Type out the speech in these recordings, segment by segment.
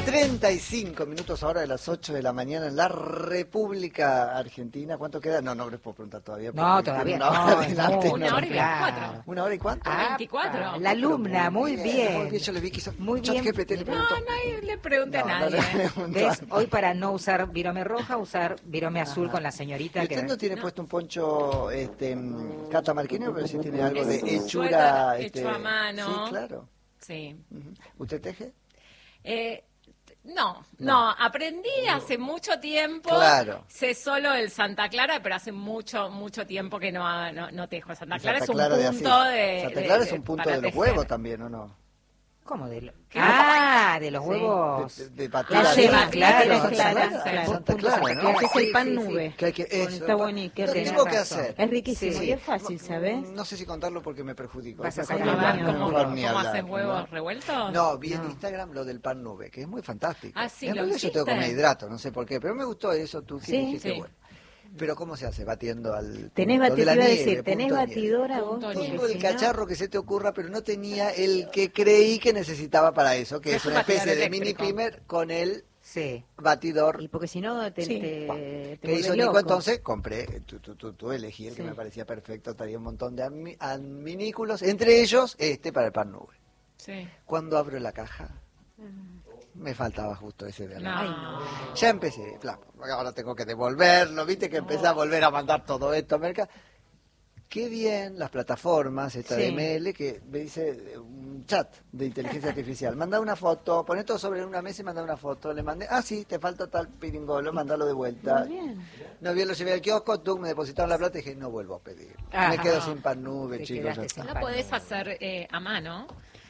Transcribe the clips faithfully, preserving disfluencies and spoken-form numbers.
treinta y cinco minutos ahora de las ocho de la mañana en la República Argentina. ¿Cuánto queda? No, no les puedo preguntar todavía. No, todavía una no. Hora no, adelante, una no. hora y veinticuatro. ¿Una hora y cuánto? Ah, veinticuatro. La alumna, muy bien. Muy bien. Muy bien, yo le vi que hizo muy chat bien. G P T, le preguntó. No, no le pregunté No, a no nadie. le preguntó. ¿Ves? Hoy para no usar virome roja, usar virome azul Ajá. con la señorita. ¿Y usted que no tiene no. puesto un poncho este, catamarqueño, pero sí tiene algo Es de un hechura? suéter hecho a mano. Sí, claro. Sí. Uh-huh. ¿Usted teje? Eh, no, No. no, aprendí hace mucho tiempo. Claro. Sé solo el Santa Clara, pero hace mucho, mucho tiempo que no, no, no tejo. Santa Clara Santa es un Clara de punto así. de. Santa de- Clara es de- un punto para de los tejer. huevos también, ¿o no? ¿Cómo de lo... ¿Qué? Ah, de los Sí. huevos. De, de, de batida La de- yema, claro, Santa clara, Clara, claro. Santa Punto Clara, Santa ¿no? Clara. Que es el Sí, pan sí, nube. Que hay que, eso, Está bonito, qué lo rico. tengo que Tenés razón. hacer. Es riquísimo Sí. y es fácil, ¿sabes? No sé si contarlo porque me perjudico. Vas a Mejor sacar ni A ver, Ay, hablar, ¿cómo, mejor ni cómo hablar, haces huevos ¿no? revueltos? No, vi en No. Instagram lo del pan nube, que es muy fantástico. Ah, sí, en ¿lo realidad yo tengo que hiciste? comer hidrato, no sé por qué, pero me gustó eso, tú que Sí. dije que Sí. bueno. Pero ¿cómo se hace? Batiendo al Tenés punto de la batidora, iba a nieve, decir, tenés punto de nieve. batidora vos. Punto de porque Tengo el si no- cacharro que se te ocurra, pero no tenía el que creí que necesitaba para eso, que Es es un una especie batidor de mini eléctrico. primer con el Sí. batidor. Y porque si no te, Sí. te, Pa. te ¿Qué hizo volvés Nico? loco. Entonces compré, tú, tú, tú, tú elegí el que Sí. me parecía perfecto, traía un montón de admi- adminículos, entre ellos este para el pan nube. Sí. Cuando abro la caja, me faltaba justo ese de al lado. No. Ya empecé, claro, ahora tengo que devolverlo, viste que empecé a volver a mandar todo esto a mercado. Qué bien las plataformas, esta de Sí. M L, que me dice eh, un chat de inteligencia artificial. Manda una foto, poné todo sobre una mesa y manda una foto. Le mandé, ah, sí, te falta tal piringolo, mandalo de vuelta. Muy bien. No bien, lo llevé al kiosco, tú me depositaron la plata y dije, no vuelvo a pedir. Ah, me quedo no. sin pan nube, Te chicos. quedaste Ya está. sin No pan podés nube. hacer eh, a mano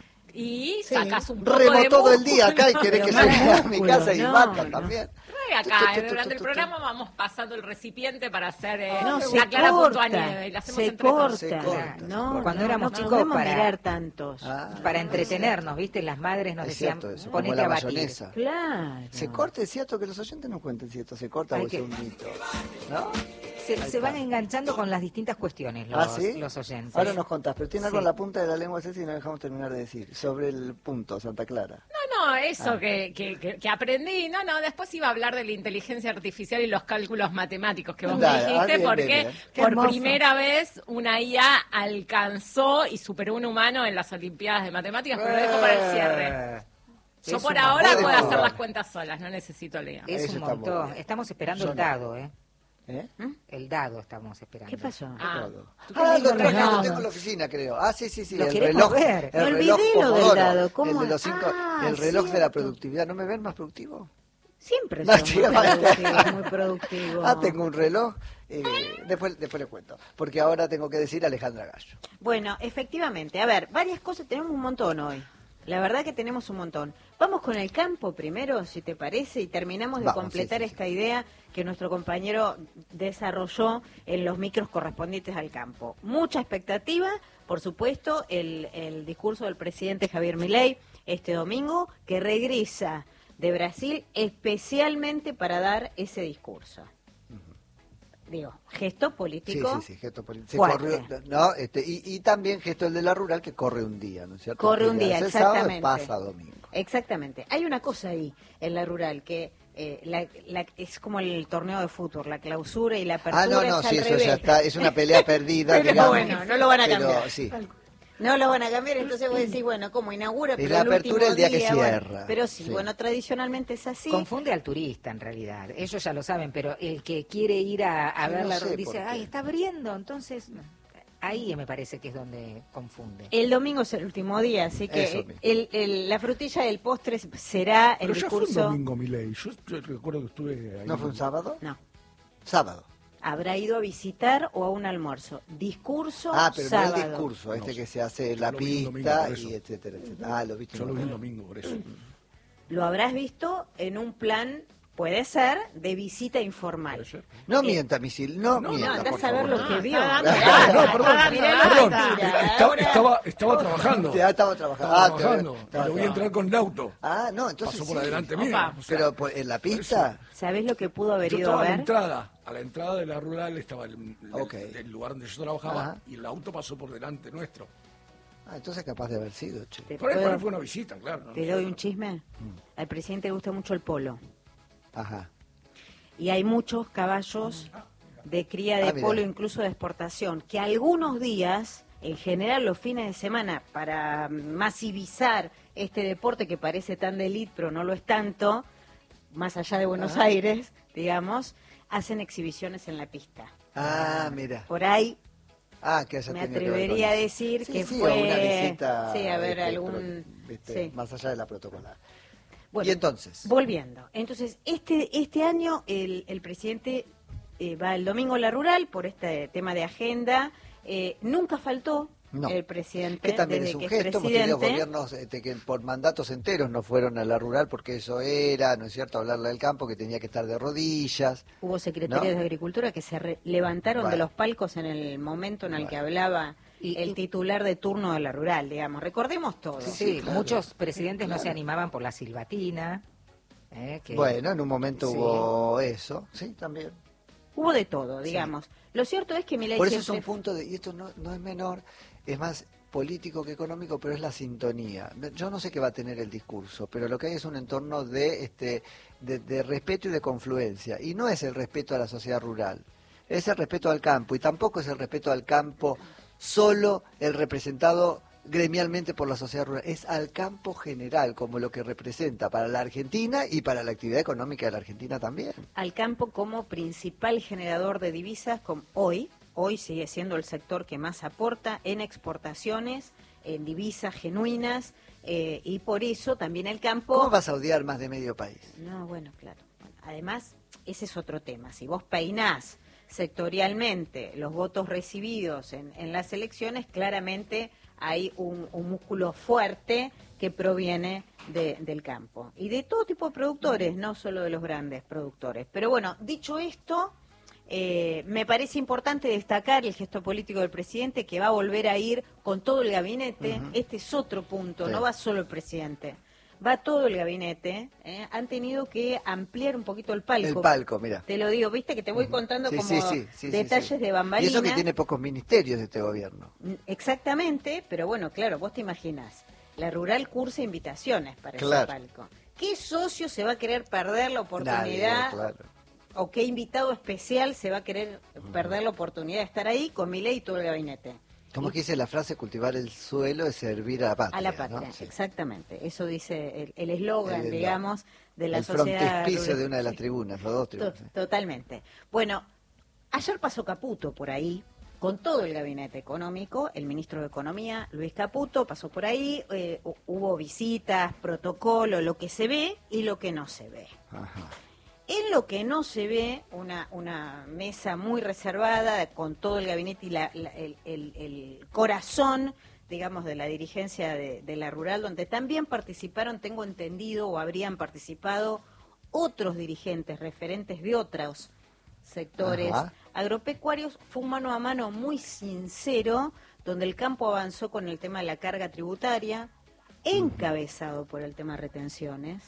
y Sí, sacas un poco remo de todo el músculo. día acá y querés que Pero más llegue a mi músculo, casa y no, mata no. también. Re acá, durante el programa vamos pasando el recipiente para hacer eh, No, la se clara punto a corta, nieve y la hacemos se entre todos. corta. Se corta, se No, corta. Cuando no, éramos no chicos, podemos para- mirar tantos. Ah, Para entretenernos, ¿viste? Las madres nos es decían, cierto eso, ponete como la a batir. mayonesa. Claro. Se corta, es cierto que los oyentes no cuenten si esto se corta Hay o es que- un mito. ¿No? Se, Ahí se van está. enganchando con las distintas cuestiones los, ¿Ah, sí? los oyentes. Ahora nos contás, pero tiene algo Sí. en la punta de la lengua, Ceci, y no dejamos terminar de decir. Sobre el punto, Santa Clara. No, no, eso Ah. que, que, que, que aprendí. No, no, después iba a hablar de la inteligencia artificial y los cálculos matemáticos que vos Dale, me ah, dijiste, bien, porque bien, bien. Qué por hermoso. primera vez una I A alcanzó y superó un humano en las Olimpiadas de Matemáticas, pero lo dejo para el cierre. Eh, Yo es por un ahora montón. puedo hacer Bueno. las cuentas solas, no necesito la I A. Es Eso un está muy montón. bien. Estamos esperando Yo el no. dado, ¿eh? ¿Eh? El dado estamos esperando. ¿Qué pasó? Ah, Todo. ¿tú qué Ah, lindo lo traje, regalo. lo tengo en la oficina, creo. Ah, sí, sí, sí. Lo el queremos reloj. ver. El Me reloj olvidé lo del Pomodoro, dado, ¿cómo? El de los cinco, Ah, el reloj de la cierto. productividad. ¿No me ven más productivo? Siempre No, son chica, muy vale. productivos, muy productivos. Ah, tengo un reloj. Eh, después, después le cuento. Porque ahora tengo que decir Alejandra Gallo. Bueno, efectivamente. A ver, varias cosas. Tenemos un montón hoy. La verdad que tenemos un montón. Vamos con el campo primero, si te parece, y terminamos de Vamos, completar sí, sí, esta sí. idea que nuestro compañero desarrolló en los micros correspondientes al campo. Mucha expectativa, por supuesto, el, el discurso del presidente Javier Milei este domingo, que regresa de Brasil especialmente para dar ese discurso. Digo, gesto Sí, político. sí, sí, gesto político. Se fuerte. corrió, no, este, y, y también gesto el de la rural que corre un día, ¿no es cierto? Corre Que un le día, hace el sábado y exactamente. pasa domingo. Exactamente. Hay una cosa ahí en la rural que eh, la- la- es como el torneo de fútbol, la clausura y la apertura Ah, no, no, es sí, al eso revés. ya está, es una pelea perdida. Pero digamos, bueno, no lo van a pero, cambiar. sí. No lo van a cambiar, entonces vos decís, bueno, ¿cómo inaugura? Y Pero la el apertura último el día que bueno, cierra. pero sí, Sí. bueno, tradicionalmente es así. Confunde al turista, en realidad. Ellos ya lo saben, pero el que quiere ir a, a Sí, ver no la sé rueda por dice, qué. ay, está abriendo, entonces... no. Ahí me parece que es donde confunde. El domingo es el último día, así que Eso eh, mismo. el, el- la frutilla del postre será el Pero ya fue un discurso... domingo, Milei. Yo, yo recuerdo que estuve ahí. ¿No fue un sábado? No, Sábado. habrá ido a visitar o a un almuerzo. Discurso Ah, pero sábado. no el discurso, este No, que se hace en yo la lo vi el domingo, pista por eso. y etcétera, etcétera. Ah, lo viste. Yo en lo vi el domingo. domingo, por eso. Lo habrás visto en un plan, puede ser, de visita informal. Puede ser. No Eh, mienta, misil, no, No, mienta, andás por a ver favor. lo que vio. está dando No, data, no, está perdón, dando mirá la data. Perdón, mentira. eh, estaba, Ahora- estaba, estaba trabajando. Ya estaba trabajando. Estaba Ah, te- trabajando. estaba Lo vi entrar con el auto. Ah, no, entonces Pasó por sí. adelante mío. Opa. o sea, Pero pues, en la pista. ¿Sabés lo que pudo haber yo ido estaba a a la ver? entrada. A la entrada de la rural estaba el, el- Ok. el lugar donde yo trabajaba Ajá. y el auto pasó por delante nuestro. Ah, entonces capaz de haber sido, che. ¿Te, Por ahí, por puedo- ahí fue una visita, claro. ¿no? te doy un chisme? Al presidente le gusta mucho el polo. Ajá. Y hay muchos caballos de cría de Ah, mira. polo, incluso de exportación, que algunos días, en general los fines de semana, para masivizar este deporte que parece tan de élite, pero no lo es tanto, más allá de Buenos Ah. Aires, digamos, hacen exhibiciones en la pista. Ah, mira. Por ahí Ah, que haya me tenido que ver con atrevería a eso. decir Sí, que sí, fue... o una visita, sí, a ver, este, algún... pro- viste, sí. más allá de la protocolar. Bueno, Y entonces, volviendo. Entonces, este este año el, el presidente eh, va el domingo a la rural por este tema de agenda. Eh, nunca faltó No. el presidente que también desde es un que gesto, es hemos tenido presidente. gobiernos este, que por mandatos enteros no fueron a la rural porque eso era, ¿no es cierto?, hablarle del campo, que tenía que estar de rodillas. Hubo secretarios ¿No? de Agricultura que se re- levantaron de Bueno. los palcos en el momento en el Bueno. que hablaba Y- el y- titular de turno de la rural, digamos. Recordemos todo. Sí, Sí, claro. muchos presidentes no se Claro. animaban por la silbatina. eh, que- Bueno, en un momento Sí. hubo eso, sí, también. Hubo de todo, digamos. Lo cierto es que Milei Por eso es siempre un punto, de, y esto no, no es menor, es más político que económico, pero es la sintonía. Yo no sé qué va a tener el discurso, pero lo que hay es un entorno de, este, de, de respeto y de confluencia. Y no es el respeto a la sociedad rural, es el respeto al campo. Y tampoco es el respeto al campo solo el representado gremialmente por la sociedad rural, es al campo general, como lo que representa para la Argentina y para la actividad económica de la Argentina también. al campo como principal generador de divisas como hoy. Hoy sigue siendo el sector que más aporta en exportaciones, en divisas genuinas, eh, y por eso también el campo... ¿Cómo vas a odiar más de medio país? No, bueno, claro. Bueno, además, ese es otro tema. Si vos peinás sectorialmente los votos recibidos en, en las elecciones, claramente hay un, un músculo fuerte que proviene de- del campo. Y de todo tipo de productores, no solo de los grandes productores. Pero bueno, dicho esto, eh, me parece importante destacar el gesto político del presidente, que va a volver a ir con todo el gabinete. Ujú. Este es otro punto, Sí. no va solo el presidente. Va todo el gabinete. ¿eh? Han tenido que ampliar un poquito el palco. El palco, mira. Te lo digo, viste que te voy contando Sí, como sí, sí, sí, detalles sí, sí. de Y bambalinas. eso que tiene pocos ministerios de este gobierno. Mm, Exactamente, pero bueno, claro, vos te imaginás. La rural cursa invitaciones para Claro. ese palco. ¿Qué socio se va a querer perder la oportunidad? Nadie, claro. ¿O qué invitado especial se va a querer perder la oportunidad de estar ahí con Milei y todo el gabinete? Como que dice la frase, cultivar el suelo es servir a la patria. A la ¿no? patria, Sí. exactamente. Eso dice el- el eslogan, El- digamos, de la el sociedad. frontispicio rural. de una de las Sí. tribunas, los dos To- tribunas. sí. Totalmente. Bueno, ayer pasó Caputo por ahí, con todo el gabinete económico, el ministro de Economía, Luis Caputo, pasó por ahí, eh, hu- hubo visitas, protocolo, lo que se ve y lo que no se ve. Ajá. En lo que no se ve, una, una mesa muy reservada con todo el gabinete y la- la- el, el- el corazón, digamos, de la dirigencia de, de la rural, donde también participaron, tengo entendido, o habrían participado otros dirigentes referentes de otros sectores Ajá. agropecuarios. Fue un mano a mano muy sincero, donde el campo avanzó con el tema de la carga tributaria, encabezado por el tema de retenciones.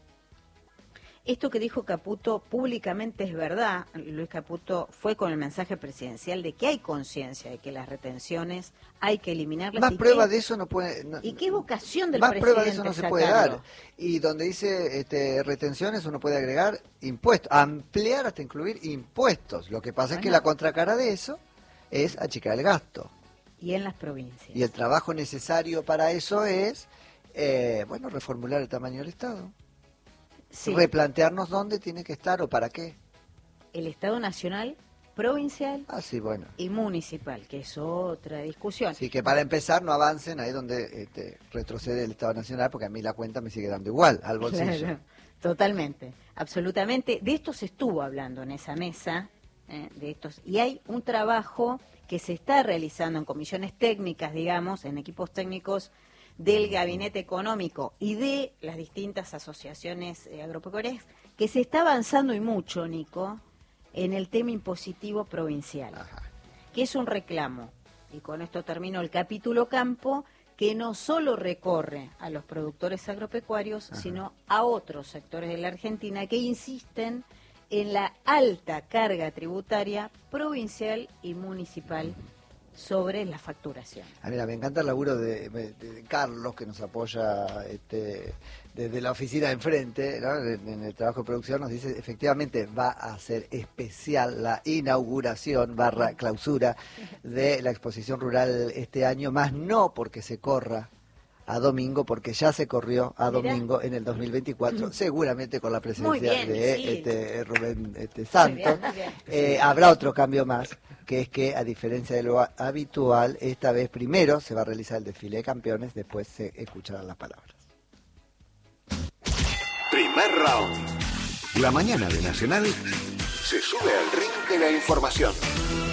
Esto que dijo Caputo públicamente es verdad. Luis Caputo fue con el mensaje presidencial de que hay conciencia de que las retenciones hay que eliminarlas. Más y prueba qué- de eso no puede... no- ¿Y qué vocación del Más presidente prueba de eso no se puede sacarlo? dar. Y donde dice este, retenciones, uno puede agregar impuestos, ampliar hasta incluir impuestos. Lo que pasa es que Bueno. la contracara de eso es achicar el gasto. Y en las provincias. Y el trabajo necesario para eso es, eh, bueno, reformular el tamaño del Estado. Sí, Replantearnos dónde tiene que estar o para qué. el Estado nacional, provincial Ah, sí, bueno. y municipal, que es otra discusión. Así que para empezar no avancen ahí donde este, retrocede el Estado Nacional, porque a mí la cuenta me sigue dando igual al bolsillo. Claro, totalmente, absolutamente. De esto se estuvo hablando en esa mesa, eh, de estos, y hay un trabajo que se está realizando en comisiones técnicas, digamos, en equipos técnicos del gabinete económico y de las distintas asociaciones eh, agropecuarias, que se está avanzando y mucho, Nico, en el tema impositivo provincial, Ajá. que es un reclamo, y con esto termino el capítulo campo, que no solo recorre a los productores agropecuarios, sino a otros sectores de la Argentina que insisten en la alta carga tributaria provincial y municipal sobre la facturación. Ah, mira, me encanta el laburo de, de- de Carlos, que nos apoya este, desde la oficina de enfrente, ¿no? en, en el trabajo de producción. Nos dice, efectivamente, va a ser especial la inauguración barra clausura de la exposición rural este año, más no porque se corra a domingo, porque ya se corrió a Mirá. domingo en el dos mil veinticuatro, seguramente con la presencia Muy bien, de sí. este, Rubén este, Muy Santos. bien, muy bien. Eh, habrá otro cambio más, que es que, a diferencia de lo a- habitual, esta vez primero se va a realizar el desfile de campeones, después se escucharán las palabras. Primer round. La mañana de Nacional se sube al ring de la información.